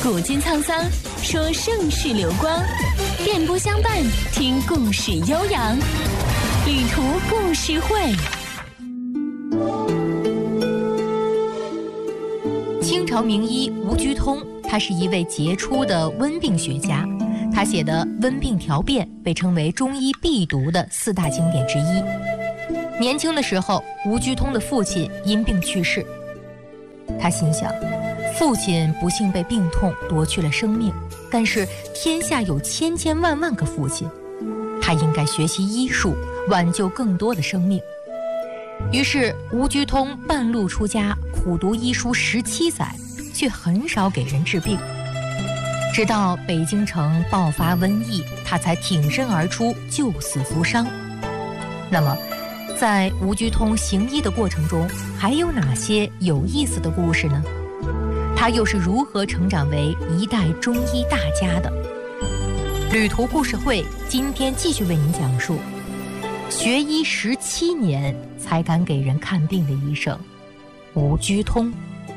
古今沧桑，说盛世流光，电波相伴，听故事悠扬。旅途故事会。 清朝名医吴居通，他是一位杰出的温病学家，他写的《温病条辨》被称为中医必读的4大经典之一。年轻的时候，吴居通的父亲因病去世，他心想，父亲不幸被病痛夺去了生命，但是天下有千千万万个父亲，他应该学习医术，挽救更多的生命。于是吴居通半路出家，苦读医书17载，却很少给人治病。直到北京城爆发瘟疫，他才挺身而出，救死扶伤。那么在吴居通行医的过程中，还有哪些有意思的故事呢？他又是如何成长为一代中医大家的？旅途故事会今天继续为您讲述学医17年才敢给人看病的医生吴居通。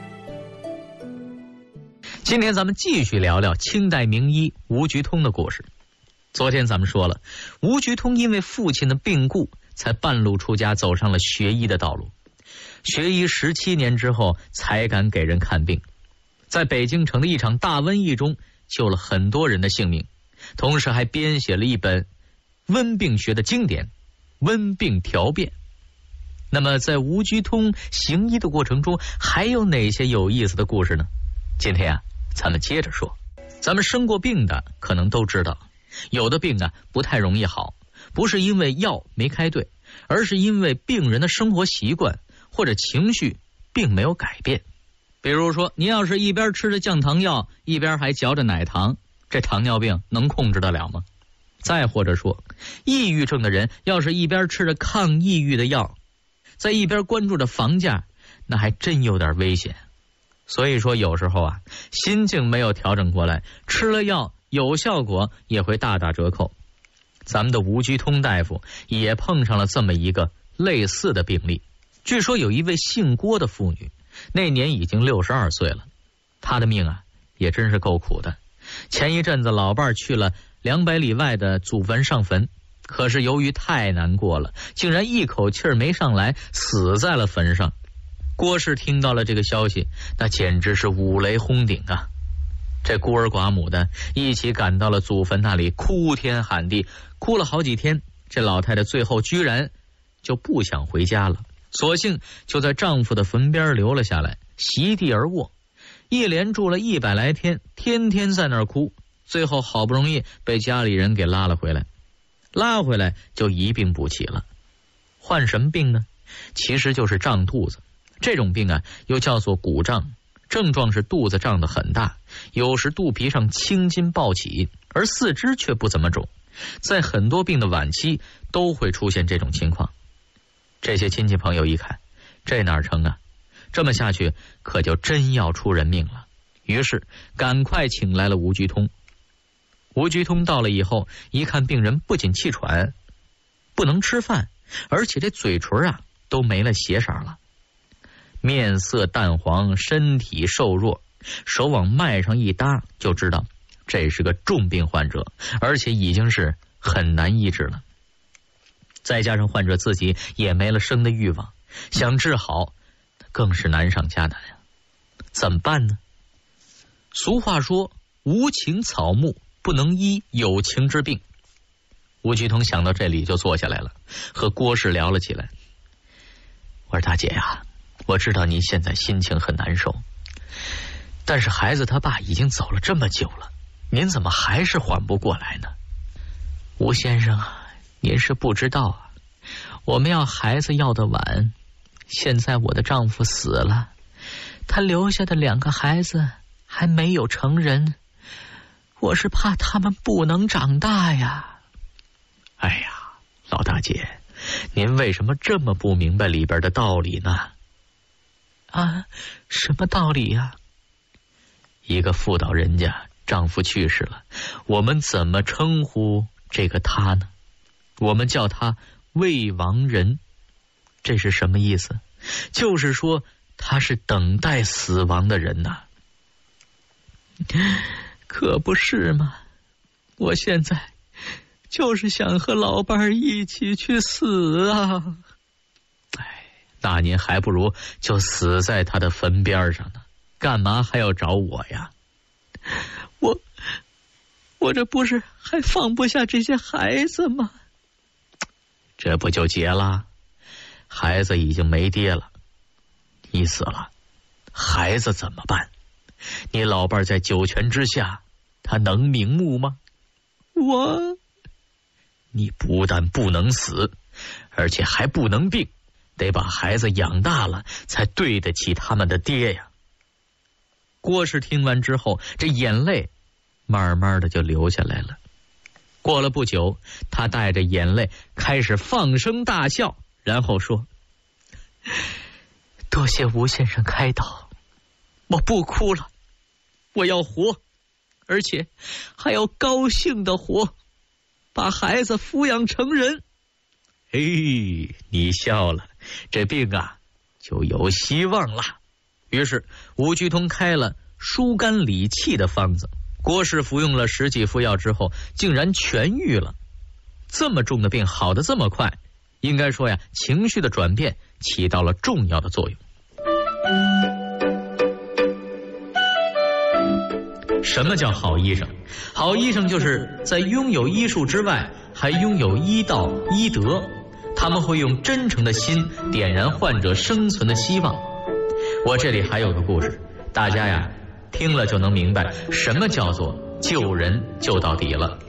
今天咱们继续聊聊清代名医吴居通的故事。昨天咱们说了，吴居通因为父亲的病故，才半路出家，走上了学医的道路。学医17年之后，才敢给人看病。在北京城的一场大瘟疫中，救了很多人的性命，同时还编写了一本温病学的经典《温病条辨》。那么在吴居通行医的过程中，还有哪些有意思的故事呢？今天啊，咱们接着说。咱们生过病的可能都知道，有的病啊不太容易好，不是因为药没开对，而是因为病人的生活习惯或者情绪并没有改变。比如说，您要是一边吃着降糖药，一边还嚼着奶糖，这糖尿病能控制得了吗？再或者说，抑郁症的人要是一边吃着抗抑郁的药，在一边关注着房价，那还真有点危险。所以说有时候啊，心境没有调整过来，吃了药有效果也会大打折扣。咱们的吴居通大夫也碰上了这么一个类似的病例。据说有一位姓郭的妇女，那年已经62岁了，她的命啊也真是够苦的。前一阵子老伴去了200里外的祖坟上坟，可是由于太难过了，竟然一口气儿没上来，死在了坟上。郭氏听到了这个消息，那简直是五雷轰顶啊！这孤儿寡母的一起赶到了祖坟那里，哭天喊地，哭了好几天。这老太太最后居然就不想回家了，索性就在丈夫的坟边留了下来，席地而卧，一连住了100来天，天天在那儿哭。最后好不容易被家里人给拉了回来，拉回来就一病不起了。患什么病呢？其实就是胀肚子。这种病啊又叫做鼓胀，症状是肚子胀得很大，有时肚皮上青筋暴起，而四肢却不怎么肿。在很多病的晚期都会出现这种情况。这些亲戚朋友一看，这哪成啊，这么下去可就真要出人命了。于是赶快请来了吴居通。吴居通到了以后，一看病人不仅气喘，不能吃饭，而且这嘴唇啊都没了血色了，面色淡黄，身体瘦弱，手往脉上一搭，就知道这是个重病患者，而且已经是很难医治了。再加上患者自己也没了生的欲望，想治好更是难上加难呀。怎么办呢？俗话说，无情草木不能医有情之病。吴居通想到这里就坐下来了，和郭氏聊了起来。我说大姐呀，我知道您现在心情很难受，但是孩子他爸已经走了这么久了，您怎么还是缓不过来呢？吴先生啊，您是不知道啊，我们要孩子要得晚，现在我的丈夫死了，他留下的2个孩子还没有成人，我是怕他们不能长大呀。哎呀，老大姐，您为什么这么不明白里边的道理呢？啊，什么道理呀？一个妇道人家，丈夫去世了，我们怎么称呼这个他呢？我们叫他未亡人。这是什么意思？就是说他是等待死亡的人呐。 可不是嘛，我现在就是想和老伴儿一起去死啊！那您还不如就死在他的坟边上呢，干嘛还要找我呀？我这不是还放不下这些孩子吗？这不就结了？孩子已经没爹了，你死了，孩子怎么办？你老伴在九泉之下，他能瞑目吗？你不但不能死，而且还不能病，得把孩子养大了才对得起他们的爹呀。郭氏听完之后，这眼泪慢慢的就流下来了。过了不久，他带着眼泪开始放声大笑，然后说：多谢吴先生开导，我不哭了，我要活，而且还要高兴的活，把孩子抚养成人。嘿，你笑了，这病啊就有希望了。于是吴居通开了疏肝理气的方子，郭氏服用了10几副药之后，竟然痊愈了。这么重的病好得这么快，应该说呀，情绪的转变起到了重要的作用。什么叫好医生？好医生就是在拥有医术之外，还拥有医道、医德。他们会用真诚的心点燃患者生存的希望。我这里还有个故事，大家呀听了就能明白什么叫做救人救到底了。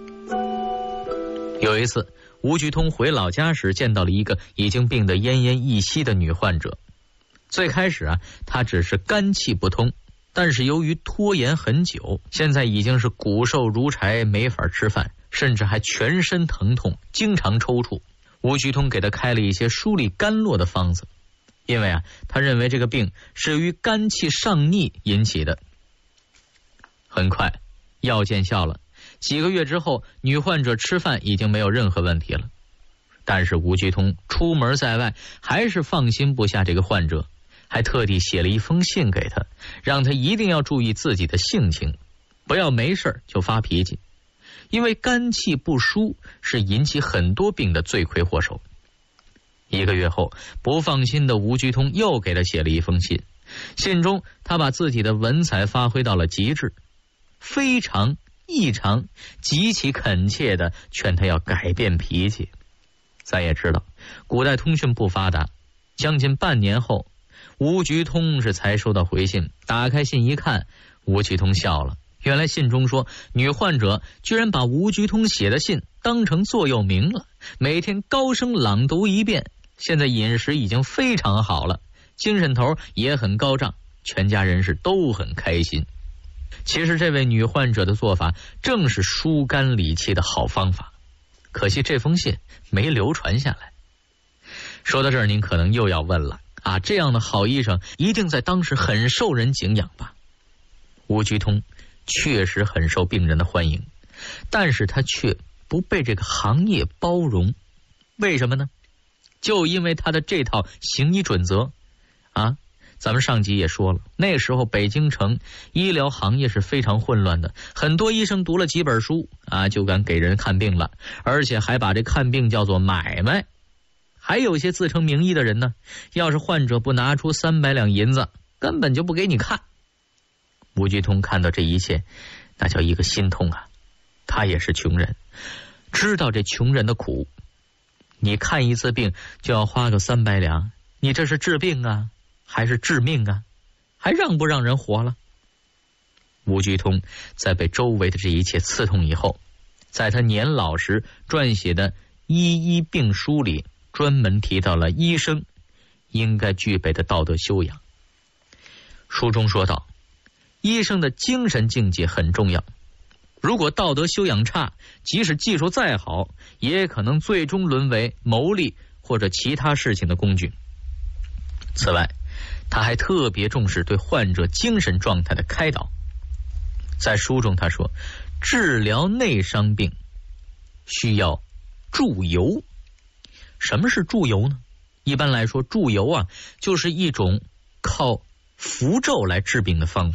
有一次，吴居通回老家时见到了一个已经病得奄奄一息的女患者。最开始啊，她只是肝气不通，但是由于拖延很久，现在已经是骨瘦如柴，没法吃饭，甚至还全身疼痛，经常抽搐。吴居通给他开了一些疏理肝络的方子，因为啊，他认为这个病是由于肝气上逆引起的。很快，药见效了，几个月之后，女患者吃饭已经没有任何问题了。但是吴居通出门在外，还是放心不下这个患者，还特地写了一封信给他，让他一定要注意自己的性情，不要没事就发脾气。因为肝气不舒是引起很多病的罪魁祸首。1个月后，不放心的吴居通又给他写了一封信，信中他把自己的文采发挥到了极致，非常异常极其恳切地劝他要改变脾气。咱也知道古代通讯不发达，将近半年后，吴居通是才收到回信，打开信一看，吴居通笑了。原来信中说，女患者居然把吴居通写的信当成座右铭了，每天高声朗读一遍，现在饮食已经非常好了，精神头也很高涨，全家人士都很开心。其实这位女患者的做法正是疏肝理气的好方法，可惜这封信没流传下来。说到这儿，您可能又要问了啊，这样的好医生一定在当时很受人敬仰吧？吴居通确实很受病人的欢迎，但是他却不被这个行业包容。为什么呢？就因为他的这套行医准则啊，咱们上集也说了，那时候北京城医疗行业是非常混乱的，很多医生读了几本书啊，就敢给人看病了，而且还把这看病叫做买卖。还有些自称名医的人呢，要是患者不拿出300两银子，根本就不给你看。吴居通看到这一切，那叫一个心痛啊！他也是穷人，知道这穷人的苦。你看一次病就要花个300两，你这是治病啊，还是致命啊？还让不让人活了？吴居通在被周围的这一切刺痛以后，在他年老时撰写的《医医病书》里，专门提到了医生应该具备的道德修养。书中说道，医生的精神境界很重要，如果道德修养差，即使技术再好，也可能最终沦为牟利或者其他事情的工具。此外，他还特别重视对患者精神状态的开导。在书中他说，治疗内伤病需要注油。什么是注油呢？一般来说，注油啊，就是一种靠符咒来治病的方法。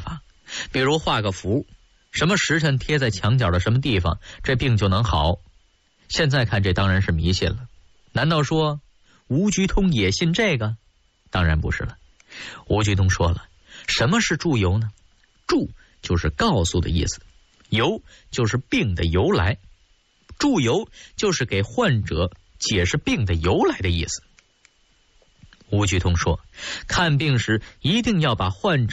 比如画个符，什么时辰贴在墙角的什么地方，这病就能好。现在看这当然是迷信了。难道说吴鞠通也信这个？当然不是了。吴鞠通说了，什么是祝由呢？祝就是告诉的意思，由就是病的由来，祝由就是给患者解释病的由来的意思。吴鞠通说，看病时一定要把患者